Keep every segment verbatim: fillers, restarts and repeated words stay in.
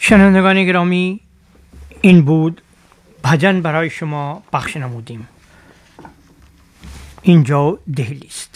شنوندگان گرامی، این بود بھجن برای شما پخش نمودیم. اینجا دهلی است.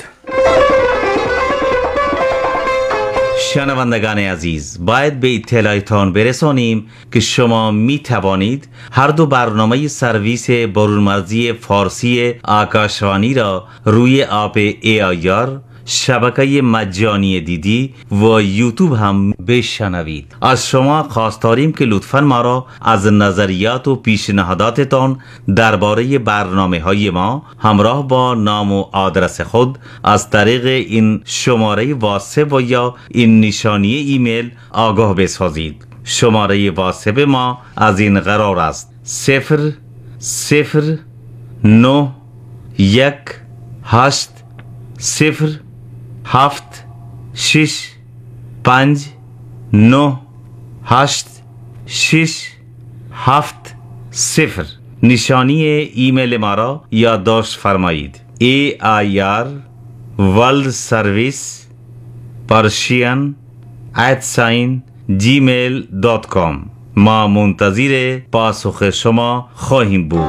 شنوندگان عزیز، باید به اطلاعتان برسانیم که شما می توانید هر دو برنامه سرویس برونمرزی فارسی آکاشوانی را روی اپ ای آی آر، شبکه مجانی دیدی و یوتیوب هم بشنوید. از شما خواست داریم که لطفاً ما را از نظریات و پیشنهاداتتان درباره برنامه های ما همراه با نام و آدرس خود از طریق این شماره واتساپ و یا این نشانی ایمیل آگاه بسازید. شماره واتساپ ما از این قرار است: صفر صفر نه یک هشت صفر هفت شش پنج نه هشت شش هفت صفر. نشانی ایمیل ما را یادداشت فرمایید: ای آی آر ورلد سرویس پرشین ات ساین جیمیل دات کام. ما منتظر پاسخ شما خواهیم بود.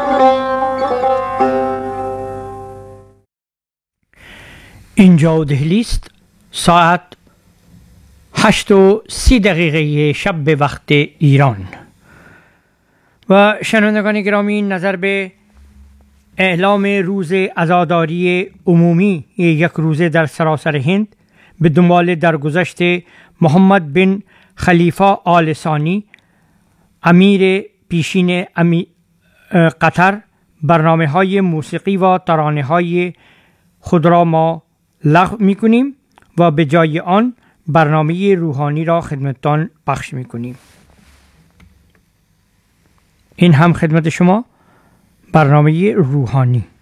اینجا دهلی است. ساعت هشت و سی دقیقه شب به وقت ایران. و شنوندگان گرامی، نظر به اعلام روز عزاداری عمومی یک روزه در سراسر هند به دنبال درگذشت محمد بن خلیفه آل ثانی امیر پیشین امی قطر، برنامه های موسیقی و ترانه های خود را ما لغو می کنیم و به جای آن برنامه روحانی را خدمتتان پخش می کنیم. این هم خدمت شما برنامه روحانی.